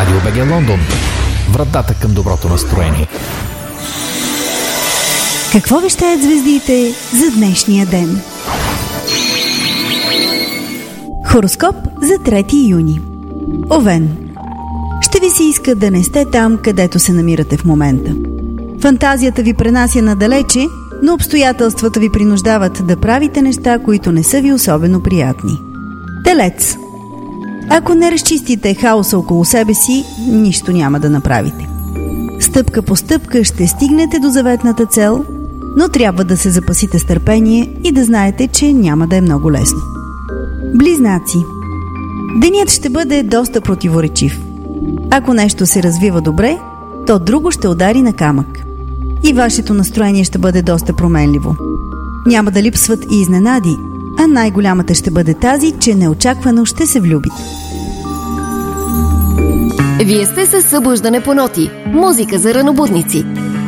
Радио БГ Лондон. Вратата към доброто настроение. Какво вещаят звездите за днешния ден? Хороскоп за 3 юни. Овен. Ще ви се иска да не сте там, където се намирате в момента. Фантазията ви пренася надалече, но обстоятелствата ви принуждават да правите неща, които не са ви особено приятни. Телец. Ако не разчистите хаоса около себе си, нищо няма да направите. Стъпка по стъпка ще стигнете до заветната цел, но трябва да се запасите с търпение и да знаете, че няма да е много лесно. Близнаци. Денят ще бъде доста противоречив. Ако нещо се развива добре, то друго ще удари на камък. И вашето настроение ще бъде доста променливо. Няма да липсват и изненади, а най-голямата ще бъде тази, че неочаквано ще се влюбите. Вие сте със Събуждане по ноти. Музика за ранобудници.